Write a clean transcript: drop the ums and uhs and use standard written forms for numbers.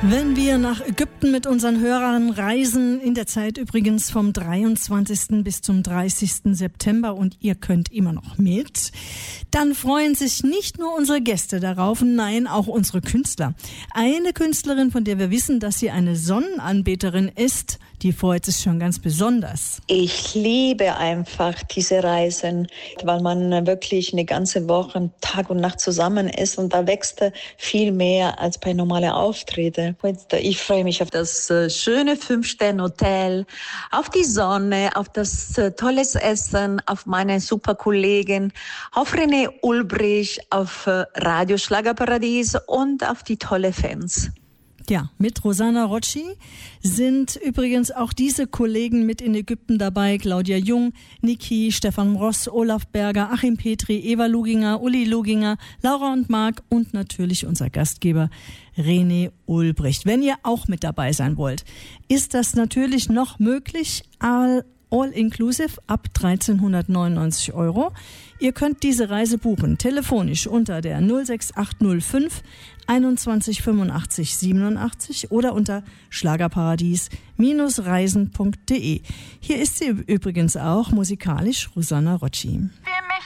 Wenn wir nach Ägypten mit unseren Hörern reisen, in der Zeit übrigens vom 23. bis zum 30. September und ihr könnt immer noch mit, dann freuen sich nicht nur unsere Gäste darauf, nein, auch unsere Künstler. Eine Künstlerin, von der wir wissen, dass sie eine Sonnenanbeterin ist, die freut sich schon ganz besonders. Ich liebe einfach diese Reisen, weil man wirklich eine ganze Woche, Tag und Nacht zusammen ist und da wächst viel mehr als bei normalen Auftritten. Ich freue mich auf das schöne 5-Sterne-Hotel, auf die Sonne, auf das tolles Essen, auf meine super Kollegen, auf René Ulbrich, auf Radio Schlagerparadies und auf die tolle Fans. Ja, mit Rosanna Rocci sind übrigens auch diese Kollegen mit in Ägypten dabei. Claudia Jung, Niki, Stefan Ross, Olaf Berger, Achim Petri, Eva Luginger, Uli Luginger, Laura und Marc und natürlich unser Gastgeber René Ulbricht. Wenn ihr auch mit dabei sein wollt, ist das natürlich noch möglich. All-inclusive ab 1.399 €. Ihr könnt diese Reise buchen, telefonisch unter der 06805 21 85 87 oder unter schlagerparadies-reisen.de. Hier ist sie übrigens auch musikalisch, Rosanna Rocci.